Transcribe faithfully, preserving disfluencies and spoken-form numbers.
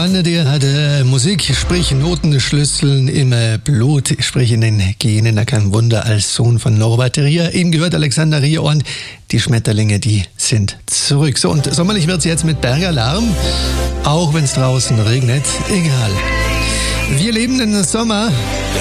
Mann, der hatte Musik, sprich Notenschlüsseln im Blut, sprich in den Genen. Er kann Wunder als Sohn von Norbert Rier. Ihm gehört Alexander Rier und die Schmetterlinge, die sind zurück. So, und sommerlich wird's jetzt mit Bergalarm, auch wenn es draußen regnet. Egal. Wir leben den Sommer.